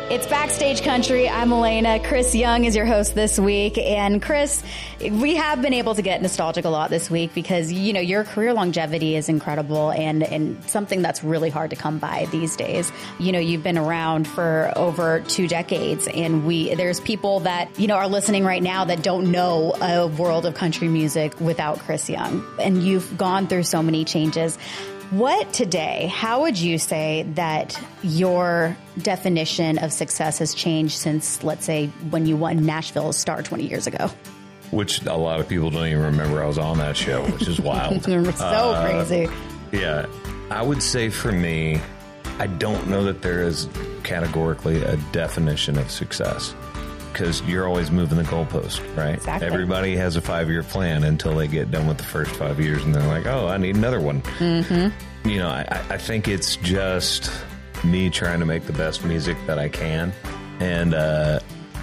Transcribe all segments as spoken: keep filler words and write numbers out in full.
It's Backstage Country. I'm Elena. Chris Young is your host this week. And Chris, we have been able to get nostalgic a lot this week because, you know, your career longevity is incredible and, and something that's really hard to come by these days. You know, you've been around for over two decades and we there's people that, you know, are listening right now that don't know a world of country music without Chris Young. And you've gone through so many changes. What today, how would you say that your definition of success has changed since, let's say, when you won Nashville's Star twenty years ago? Which a lot of people don't even remember I was on that show, which is wild. so uh, crazy. Yeah. I would say for me, I don't know that there is categorically a definition of success. Because you're always moving the goalpost, right? Exactly. Everybody has a five-year plan until they get done with the first five years, and they're like, oh, I need another one. Mm-hmm. You know, I, I think it's just me trying to make the best music that I can and uh,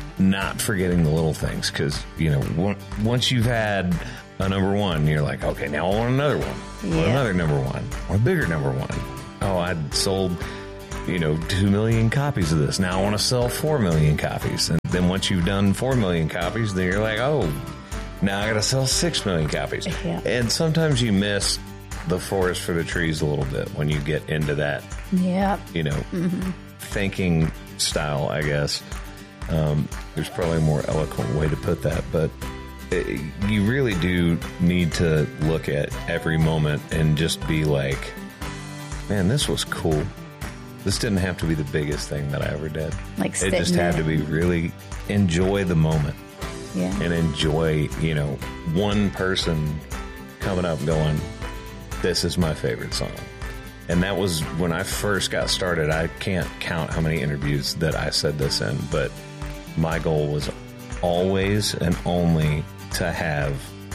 not forgetting the little things. Because, you know, w- once you've had a number one, you're like, okay, now I want another one. Yeah. Or another number one. Or a bigger number one. Oh, I'd sold... you know, two million copies of this. Now I want to sell four million copies. And then once you've done four million copies, then you're like, oh, now I got to sell six million copies. Yeah. And sometimes you miss the forest for the trees a little bit when you get into that, yeah. you know, mm-hmm. thinking style, I guess. Um, there's probably a more eloquent way to put that, but it, you really do need to look at every moment and just be like, man, this was cool. This didn't have to be the biggest thing that I ever did. Like it just had to be really enjoy the moment. Yeah. And enjoy, you know, one person coming up going, this is my favorite song. And that was when I first got started. I can't count how many interviews that I said this in, but my goal was always and only to have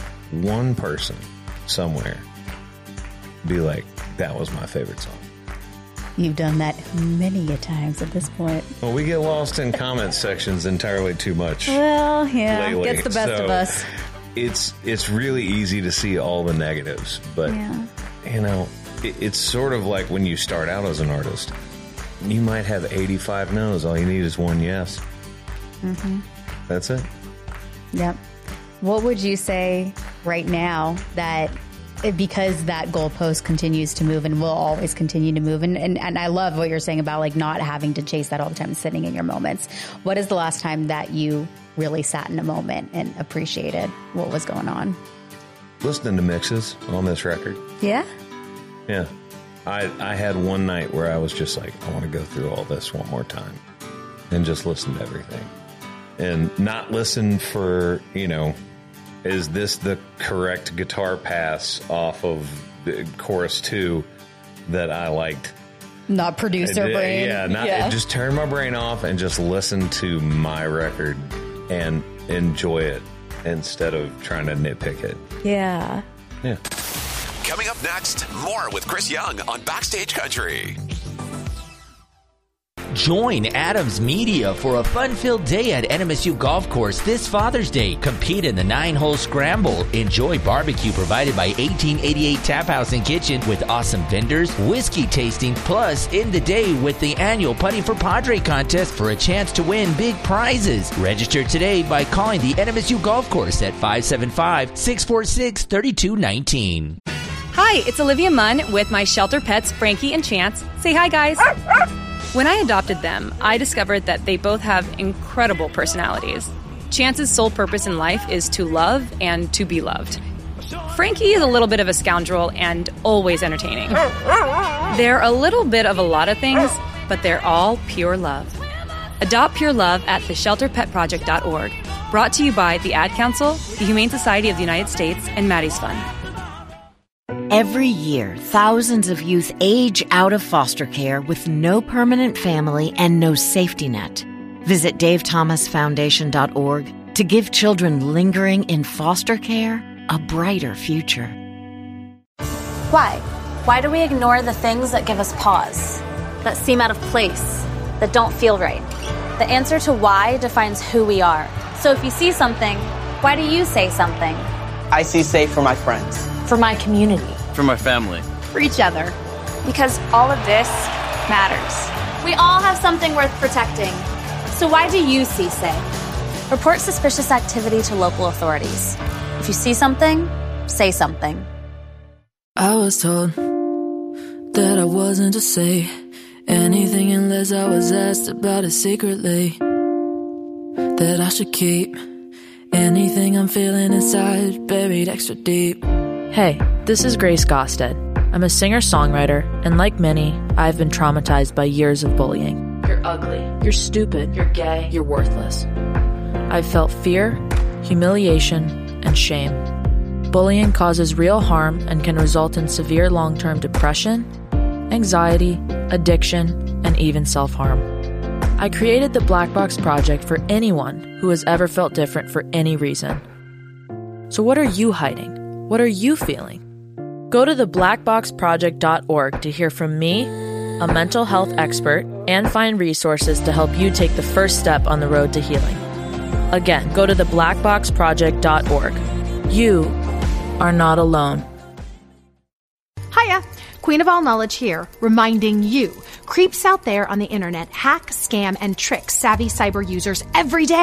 one person somewhere be like, that was my favorite song. You've done that many a times at this point. Well, we get lost in comment sections entirely too much. Well, yeah, lately. Gets the best so of us. It's it's really easy to see all the negatives, but yeah. you know, it, it's sort of like when you start out as an artist. You might have eighty-five no's. All you need is one yes. Mm-hmm. That's it. Yep. What would you say right now that? Because that goalpost continues to move and will always continue to move. And, and and I love what you're saying about like not having to chase that all the time, sitting in your moments. What is the last time that you really sat in a moment and appreciated what was going on? Listening to mixes on this record. Yeah? Yeah. I I had one night where I was just like, I want to go through all this one more time and just listen to everything. And not listen for, you know, is this the correct guitar pass off of chorus two that I liked? Not producer did, brain. Yeah, not, yeah. Just turn my brain off and just listen to my record and enjoy it instead of trying to nitpick it. Yeah. Yeah. Coming up next, more with Chris Young on Backstage Country. Join Adams Media for a fun-filled day at N M S U Golf Course this Father's Day. Compete in the nine-hole scramble. Enjoy barbecue provided by eighteen eighty-eight Tap House and Kitchen with awesome vendors, whiskey tasting, plus end the day with the annual Putting for Padre contest for a chance to win big prizes. Register today by calling the N M S U Golf Course at five seven five, six four six, three two one nine. Hi, it's Olivia Munn with my shelter pets, Frankie and Chance. Say hi, guys. When I adopted them, I discovered that they both have incredible personalities. Chance's sole purpose in life is to love and to be loved. Frankie is a little bit of a scoundrel and always entertaining. They're a little bit of a lot of things, but they're all pure love. Adopt pure love at the shelter pet project dot org. Brought to you by the Ad Council, the Humane Society of the United States, and Maddie's Fund. Every year, thousands of youth age out of foster care with no permanent family and no safety net. Visit dave thomas foundation dot org to give children lingering in foster care a brighter future. Why? Why do we ignore the things that give us pause, that seem out of place, that don't feel right? The answer to why defines who we are. So if you see something, why do you say something? I see safe for my friends. For my community. For my family. For each other. Because all of this matters. We all have something worth protecting. So why do you see Say? Report suspicious activity to local authorities. If you see something, say something. I was told that I wasn't to say anything unless I was asked about it secretly. That I should keep anything I'm feeling inside buried extra deep. Hey, this is Grace Gosted. I'm a singer-songwriter, and like many, I've been traumatized by years of bullying. You're ugly. You're stupid. You're gay. You're worthless. I've felt fear, humiliation, and shame. Bullying causes real harm and can result in severe long-term depression, anxiety, addiction, and even self-harm. I created the Black Box Project for anyone who has ever felt different for any reason. So what are you hiding? What are you feeling? Go to the black box project dot org to hear from me, a mental health expert, and find resources to help you take the first step on the road to healing. Again, go to the black box project dot org. You are not alone. Hiya, Queen of All Knowledge here, reminding you, creeps out there on the internet hack, scam, and trick savvy cyber users every day.